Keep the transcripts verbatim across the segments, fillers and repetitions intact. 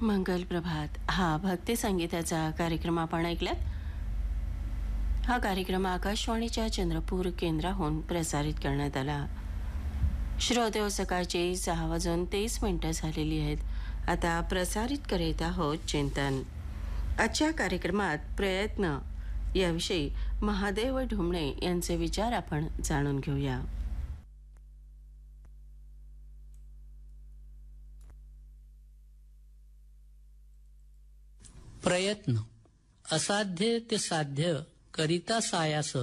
मंगल प्रभात हा भक्ती संगीताचा कार्यक्रम आपण ऐकलात. हा कार्यक्रम आकाशवाणीच्या चंद्रपूर केंद्राहून प्रसारित करण्यात आला. श्रोते सकाळचे सहा वाजून तेवीस मिनिटं झालेली आहेत. आता प्रसारित करीत आहोत चिंतन. आजच्या कार्यक्रमात प्रयत्न याविषयी महादेव ढुमणे यांचे विचार आपण जाणून घेऊया. प्रयत्न असाध्य ते साध्य करिता सायास,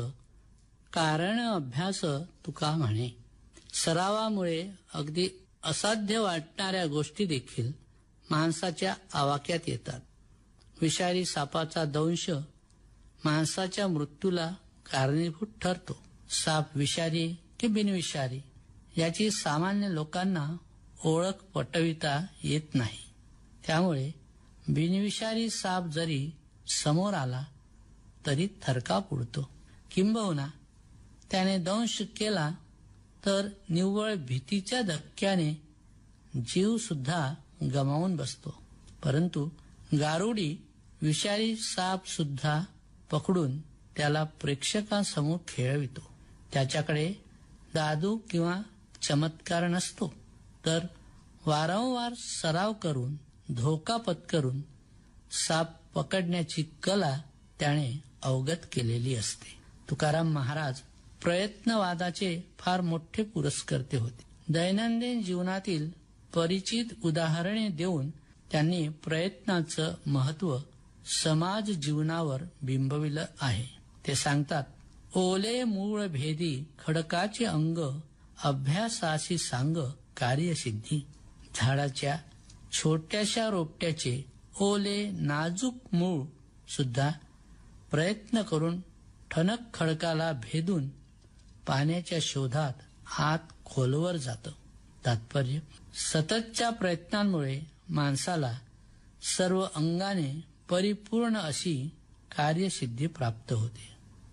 कारण अभ्यास तुका म्हणे. सरावामुळे अगदी असाध्य वाटणाऱ्या गोष्टी देखील माणसाच्या आवाक्यात येतात. विषारी सापाचा दंश माणसाच्या मृत्यूला कारणीभूत ठरतो. साप विषारी की बिनविषारी याची सामान्य लोकांना ओळख पटविता येत नाही. त्यामुळे बिनविषारी साप जरी समोर आला तरी थरकाप उडतो. किंबहुना त्याने दंश केला तर निव्वळ भीतीच्या धक्क्याने जीव सुद्धा गमावून बसतो. परंतु गारुडी विषारी साप सुद्धा पकडून त्याला प्रेक्षकांसमोर खेळवितो. त्याच्याकडे जादू किंवा चमत्कार नसतो, तर वारंवार सराव करून धोका पत्करून साप पकडण्याची कला त्याने अवगत केलेली असते. तुकाराम महाराज प्रयत्नवादाचे फार मोठे पुरस्कर्ते होते. दैनंदिन जीवनातील परिचित उदाहरणे देऊन त्यांनी प्रयत्नाचं महत्व समाज जीवनावर बिंबविलं आहे. ते सांगतात, ओले मूळ भेदी खडकाचे अंग, अभ्यासाशी सांग कार्यसिद्धी. झाडाच्या छोट्याशा रोपट्याचे ओले नाजूक मूळ सुद्धा प्रयत्न करून ठणक खडकाला भेदून पाण्याच्या शोधात आत खोलवर जातं. तात्पर्य, सततच्या प्रयत्नांमुळे माणसाला सर्व अंगाने परिपूर्ण अशी कार्यसिद्धी प्राप्त होते.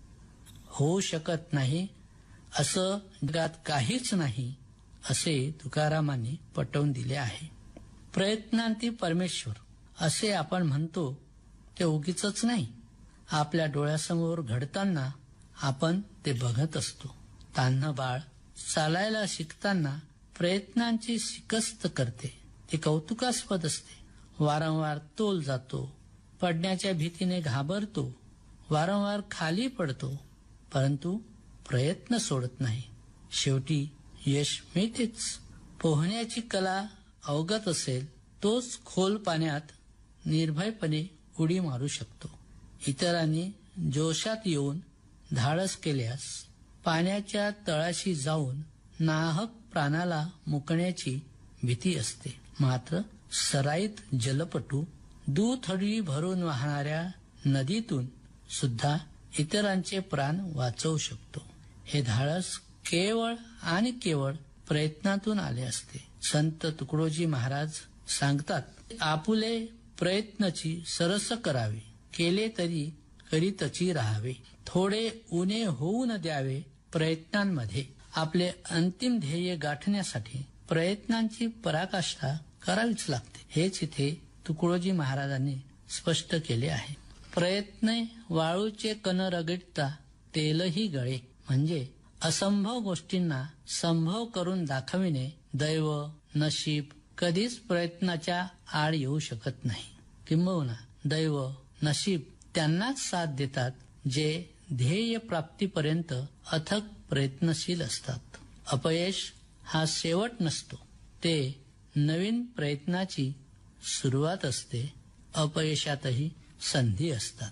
होऊ शकत नाही असं जगात काहीच नाही असे तुकारामांनी पटवून दिले आहे. प्रयत्नांती परमेश्वर असे आपण म्हणतो ते उगीचच नाही. आपल्या डोळ्यासमोर घडताना आपण ते बघत असतो. तान्ह बाळ चालायला शिकताना प्रयत्नांची शिकस्त करते. ती कौतुकास्पद असते. वारंवार तोल जातो, पडण्याच्या भीतीने घाबरतो, वारंवार खाली पडतो, परंतु प्रयत्न सोडत नाही. शेवटी यश मिळतेच. पोहण्याची कला अवगत असेल तोच खोल पाण्यात निर्भयपणे उडी मारू शकतो. इतरांनी जोशात येऊन धाडस केल्यास पाण्याच्या तळाशी जाऊन नाहक प्राणाला मुकण्याची भीती असते. मात्र सराईत जलपटू दुथडी भरून वाहणाऱ्या नदीतून सुद्धा इतरांचे प्राण वाचवू शकतो. हे धाडस केवळ आणि केवळ प्रयत्नातून आले असते. संत तुकडोजी महाराज सांगतात, आपुले प्रयत्नची सरस करावे, केले तरी करीतची राहावे. थोडे उणे होऊ न द्यावे प्रयत्नांमध्ये. आपले अंतिम ध्येय गाठण्यासाठी प्रयत्नांची पराकाष्ठा करावीच लागते. हेच इथे तुकडोजी महाराजांनी स्पष्ट केले आहे. प्रयत्न वाळूचे कण रगडता तेलही गळे. म्हणजे असंभव गोष्टींना संभव करून दाखविणे दैव नशीब कधीच प्रयत्नाच्या आड येऊ शकत नाही. किंबहुना दैव नशीब त्यांनाच साथ देतात जे ध्येय प्राप्तीपर्यंत अथक प्रयत्नशील असतात. अपयश हा शेवट नसतो, ते नवीन प्रयत्नाची सुरुवात असते. अपयशातही संधी असतात.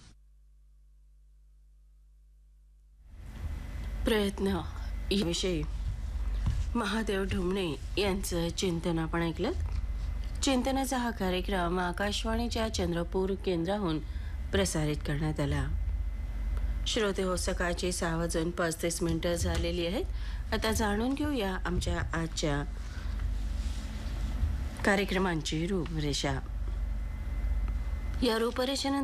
प्रयत्न याविषयी महादेव ढुमणे यांचं चिंतन आपण ऐकलं. चिंतनाचा हा कार्यक्रम आकाशवाणीच्या चंद्रपूर केंद्राहून प्रसारित करण्यात आला. श्रोते हो, सकाळची सहा वाजून पस्तीस मिनिटं झालेली आहेत. आता जाणून घेऊया आमच्या आजच्या कार्यक्रमांची रूपरेषा. या रूपरेषेनंतर